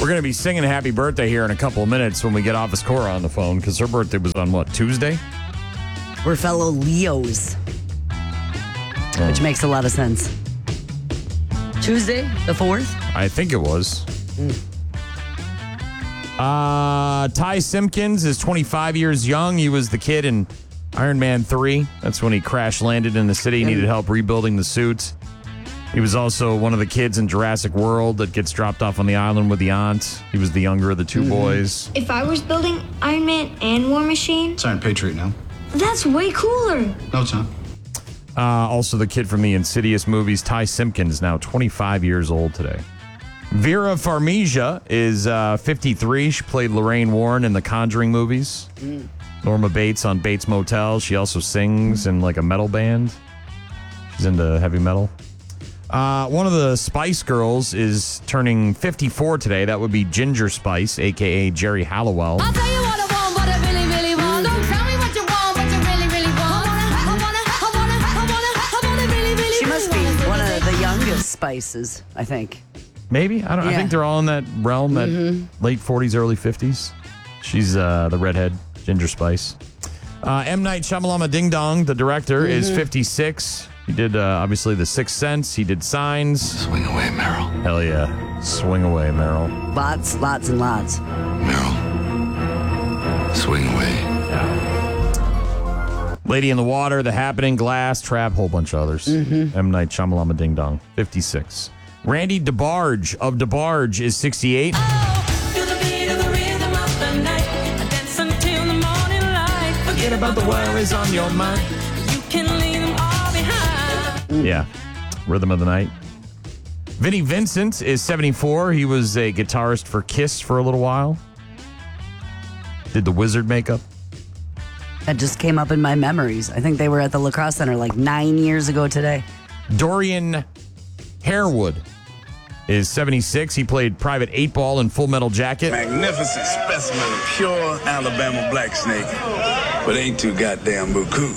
We're going to be singing happy birthday here in a couple of minutes when we get Office Cora on the phone because her birthday was on what, Tuesday? We're fellow Leos, which makes a lot of sense. Tuesday, the 4th? I think it was. Ty Simpkins is 25 years young. He was the kid in Iron Man 3. That's when he crash landed in the city. He needed help rebuilding the suit. He was also one of the kids in Jurassic World that gets dropped off on the island with the aunt. He was the younger of the two boys. If I was building Iron Man and War Machine, It's Iron Patriot now. that's way cooler. No, it's not. Also the kid from the Insidious movies, Ty Simpkins, now 25 years old today. Vera Farmiga is 53. She played Lorraine Warren in the Conjuring movies. Norma Bates on Bates Motel. She also sings in like a metal band. She's into heavy metal. One of the Spice Girls is turning 54 today. That would be Ginger Spice, a.k.a. Jerry Halliwell. I'll tell you what I want, what I really, really want. Don't tell me what you want, what you really, really want. I want it really, really. She must be one of the youngest Spices, I think. Maybe. I don't. I Yeah. think they're all in that realm, that late 40s, early 50s. She's the redhead, Ginger Spice. M. Night Shyamalan Ding Dong, the director, is 56. He did, obviously, The Sixth Sense. He did Signs. Swing away, Meryl. Hell yeah. Swing away, Meryl. Lots and lots. Meryl. Swing away. Lady in the Water, The Happening, Glass, Trap, whole bunch of others. M. Night Shyamalan Ding Dong, 56. Randy DeBarge of DeBarge is 68. Forget about the worries on your mind. You can leave them all behind. Yeah. Rhythm of the Night. Vinnie Vincent is 74. He was a guitarist for Kiss for a little while. Did the Wizard makeup. That just came up in my memories. I think they were at the Lacrosse Center like 9 years ago today. Dorian Harewood is 76. He played Private 8-Ball in Full Metal Jacket. Magnificent specimen of pure Alabama black snake, but ain't too goddamn buku.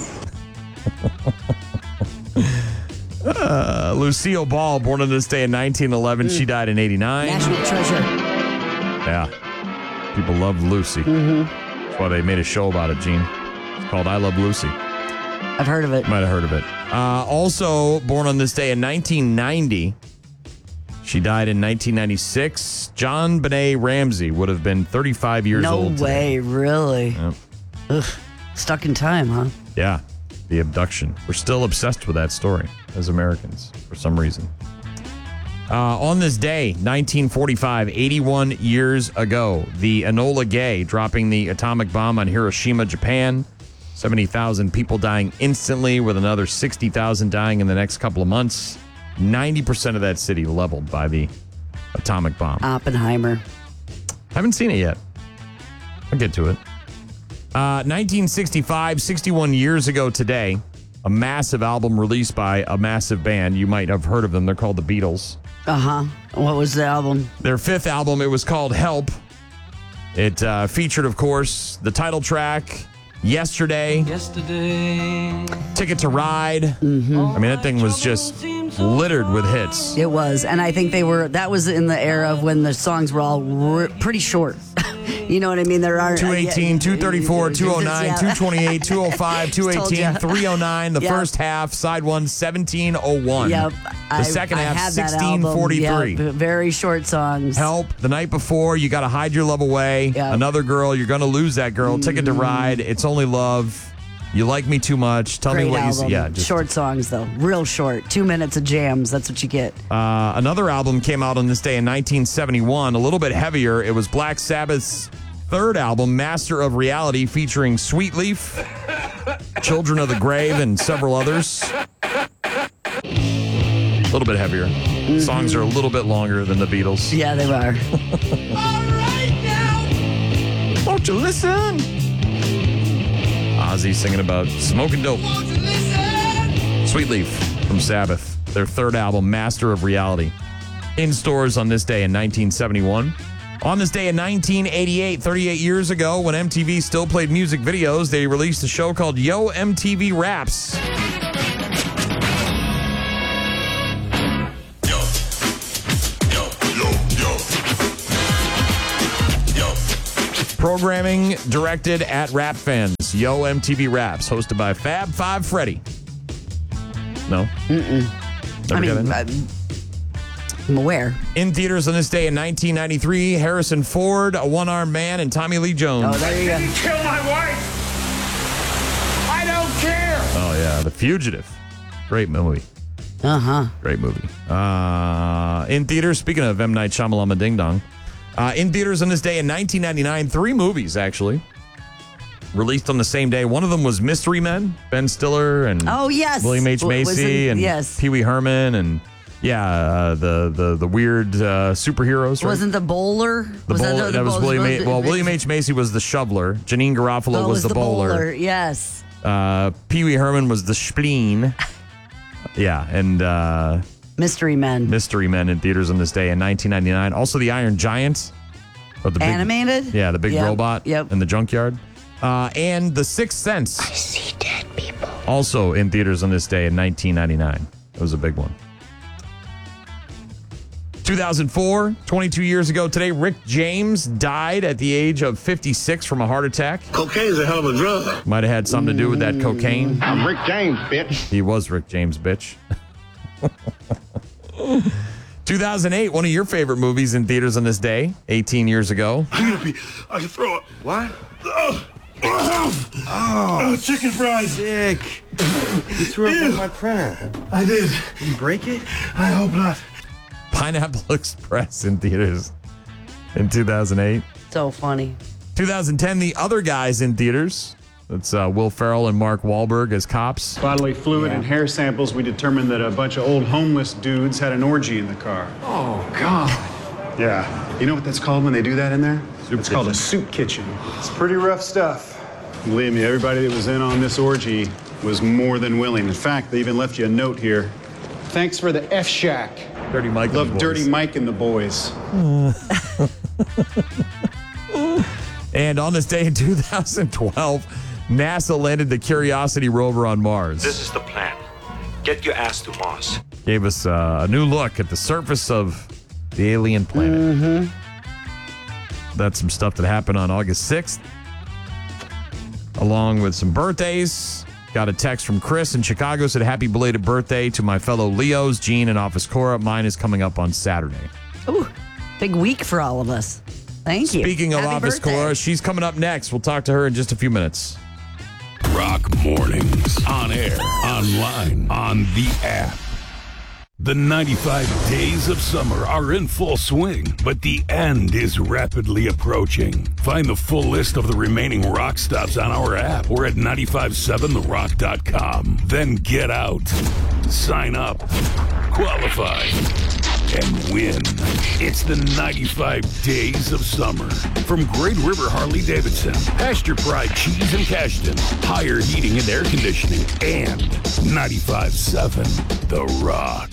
Lucille Ball, born on this day in 1911. She died in 89. National treasure. Yeah. People loved Lucy. That's why they made a show about it, Gene. It's called I Love Lucy. I've heard of it. Might have heard of it. Also born on this day in 1990. She died in 1996. John Benet Ramsey would have been 35 years old. No way, really? Yep. Ugh. Stuck in time, huh? Yeah, the abduction. We're still obsessed with that story as Americans for some reason. On this day, 1945, 81 years ago, the Enola Gay dropping the atomic bomb on Hiroshima, Japan. 70,000 people dying instantly, with another 60,000 dying in the next couple of months. 90% of that city leveled by the atomic bomb. Oppenheimer. Haven't seen it yet. I'll get to it. 1965, 61 years ago today, a massive album released by a massive band. You might have heard of them. They're called the Beatles. Uh-huh. What was the album? Their fifth album, it was called Help. It featured, of course, the title track, Yesterday, Ticket to Ride. I mean, that thing was just littered with hits. It was. And I think that was in the era of when the songs were all pretty short. You know what I mean? There are 218, 234, 209, 228, 205, 218, 309. The first half, side one, 1701. Yep. The second half, had that 1643. album. Yep. Very short songs. Help, The Night Before, You Gotta Hide Your Love Away. Yep. Another Girl, You're Gonna Lose That Girl. Ticket to Ride, It's Only Love. You Like Me Too Much. Tell Great me what album. you see. Yeah, just short songs, though. Real short. 2 minutes of jams. That's what you get. Another album came out on this day in 1971, a little bit heavier. It was Black Sabbath's third album, Master of Reality, featuring Sweet Leaf, Children of the Grave, and several others. A little bit heavier. Songs are a little bit longer than the Beatles. Yeah, they are. All right now. Won't you listen? Ozzy singing about smoking dope. Won't you listen? Sweet Leaf from Sabbath, their third album, Master of Reality. In stores on this day in 1971. On this day in 1988, 38 years ago, when MTV still played music videos, they released a show called Yo MTV Raps. Programming directed at Rap Fans. Yo MTV Raps, hosted by Fab Five Freddy. No? I'm aware. In theaters on this day in 1993, Harrison Ford, A One-Armed Man, and Tommy Lee Jones. Oh, there you go. Kill my wife! I don't care! Oh, yeah. The Fugitive. Great movie. Uh-huh. Great movie. In theaters, speaking of M. Night Shyamalan Ding Dong, in theaters on this day in 1999, 3 movies, actually, released on the same day. One of them was Mystery Men, Ben Stiller and Oh, yes. William H. Macy and yes. Pee Wee Herman and the weird superheroes. Right? Wasn't the bowler? William H. Macy was the shoveler. Janine Garofalo was the bowler. Yes. Pee Wee Herman was the spleen. Yeah, and Mystery Men. Mystery Men in theaters on this day in 1999. Also, The Iron Giant. The big, Animated? Yeah, the big robot Yep. in the junkyard. And The Sixth Sense. I see dead people. Also in theaters on this day in 1999. It was a big one. 2004, 22 years ago today, Rick James died at the age of 56 from a heart attack. Cocaine's a hell of a drug. Might have had something to do with that cocaine. I'm Rick James, bitch. He was Rick James, bitch. 2008, one of your favorite movies in theaters on this day, 18 years ago. I can throw it. What? Oh, chicken fries. Dick. You threw up on my printer. I did. Did you break it? I hope not. Pineapple Express in theaters in 2008. So funny. 2010, The Other Guys in theaters. That's Will Ferrell and Mark Wahlberg as cops. Bodily fluid and hair samples, we determined that a bunch of old homeless dudes had an orgy in the car. Oh, God. Yeah. You know what that's called when they do that in there? Soup It's called a kitchen. soup kitchen. It's pretty rough stuff. Believe me, everybody that was in on this orgy was more than willing. In fact, they even left you a note here. Thanks for the F Shack. Dirty Mike and the Love boys. Dirty Mike and the boys. And on this day in 2012, NASA landed the Curiosity rover on Mars. This is the plan. Get your ass to Mars. Gave us a new look at the surface of the alien planet. That's some stuff that happened on August 6th. Along with some birthdays. Got a text from Chris in Chicago, said happy belated birthday to my fellow Leos, Gene and Office Cora. Mine is coming up on Saturday. Ooh, big week for all of us. Thank you. Speaking of Happy Office birthday. Cora, she's coming up next. We'll talk to her in just a few minutes. Rock Mornings. On air, online, on the app. The 95 days of summer are in full swing, but the end is rapidly approaching. Find the full list of the remaining rock stops on our app or at 957therock.com. Then get out, sign up, qualify, and win. It's the 95 days of summer. From Great River Harley-Davidson, Pasture Pride Cheese and Cashton, Higher Heating and Air Conditioning, and 95.7 The Rock.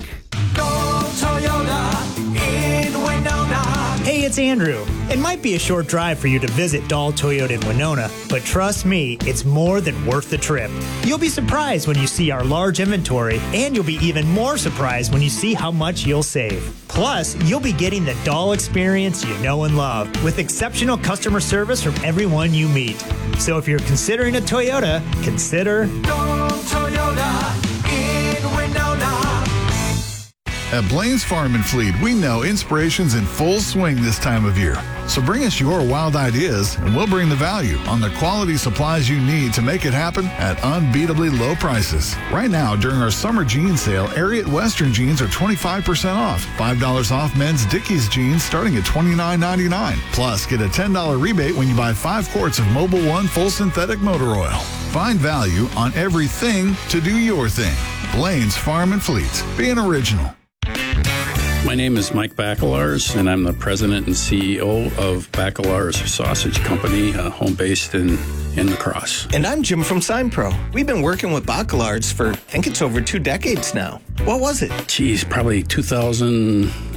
Hey, it's Andrew. It might be a short drive for you to visit Dahl Toyota in Winona, but trust me, it's more than worth the trip. You'll be surprised when you see our large inventory, and you'll be even more surprised when you see how much you'll save. Plus, you'll be getting the Dahl experience you know and love, with exceptional customer service from everyone you meet. So if you're considering a Toyota, consider Dahl Toyota in Winona. At Blaine's Farm and Fleet, we know inspiration's in full swing this time of year. So bring us your wild ideas, and we'll bring the value on the quality supplies you need to make it happen at unbeatably low prices. Right now, during our summer jean sale, Ariat Western jeans are 25% off. $5 off men's Dickies jeans starting at $29.99. Plus, get a $10 rebate when you buy 5 quarts of Mobil 1 full synthetic motor oil. Find value on everything to do your thing. Blaine's Farm and Fleet. Being original. My name is Mike Bacalarz, and I'm the president and CEO of Bacalarz Sausage Company, home based in La Crosse. And I'm Jim from SignPro. We've been working with Bacalarz for, I think it's over 2 decades now. What was it? Geez, probably 2000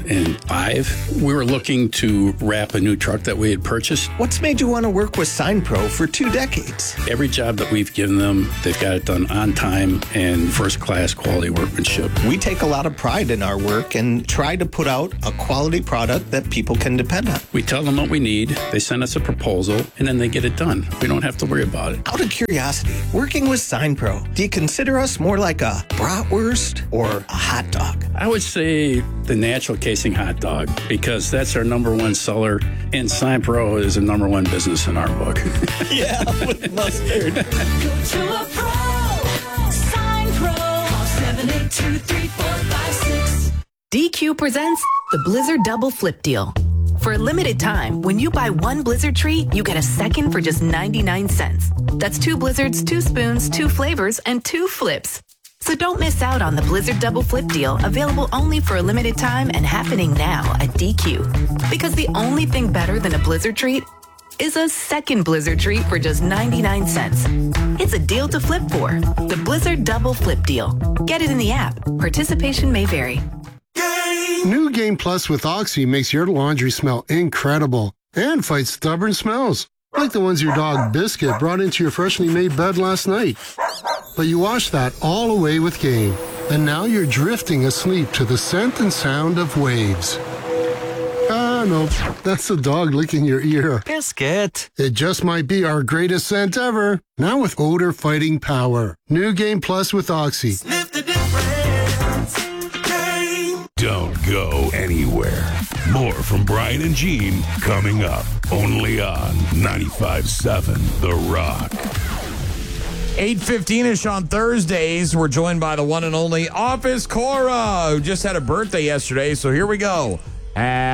2005. We were looking to wrap a new truck that we had purchased. What's made you want to work with SignPro for 2 decades? Every job that we've given them, they've got it done on time and first-class quality workmanship. We take a lot of pride in our work and try to put out a quality product that people can depend on. We tell them what we need, they send us a proposal, and then they get it done. We don't have to worry about it. Out of curiosity, working with SignPro, do you consider us more like a bratwurst or a hot dog? I would say the natural casing hot dog, because that's our number one seller, and SignPro is a number one business in our book. Yeah, with mustard. Go to a pro. SignPro. Call 782-3456. DQ presents the Blizzard Double Flip Deal. For a limited time, when you buy one Blizzard treat, you get a second for just 99 cents. That's 2 Blizzards, 2 spoons, 2 flavors, and 2 flips. So don't miss out on the Blizzard Double Flip Deal, available only for a limited time and happening now at DQ. Because the only thing better than a Blizzard treat is a second Blizzard treat for just 99 cents. It's a deal to flip for. The Blizzard Double Flip Deal. Get it in the app. Participation may vary. New Game Plus with Oxy makes your laundry smell incredible and fights stubborn smells, like the ones your dog Biscuit brought into your freshly made bed last night. But you washed that all away with Game, and now you're drifting asleep to the scent and sound of waves. Ah, no, that's the dog licking your ear. Biscuit. It just might be our greatest scent ever, now with odor-fighting power. New Game Plus with Oxy. Sniff the difference. Don't go anywhere. More from Brian and Gene coming up only on 95.7 The Rock. 8:15-ish on Thursdays. We're joined by the one and only Office Cora, who just had a birthday yesterday. So here we go.